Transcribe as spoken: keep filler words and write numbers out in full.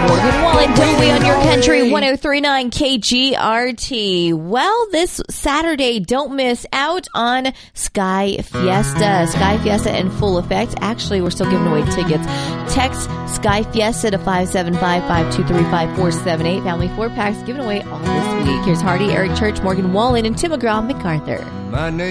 Morgan Wallen, don't we on your country, one oh three point nine K G R T. Well, this Saturday, don't miss out on Sky Fiesta. Sky Fiesta in full effect. Actually, we're still giving away tickets. Text Sky Fiesta to five seven five, five two three, five four seven eight. Family four packs given away all this week. Here's Hardy, Eric Church, Morgan Wallen, and Tim McGraw MacArthur. My name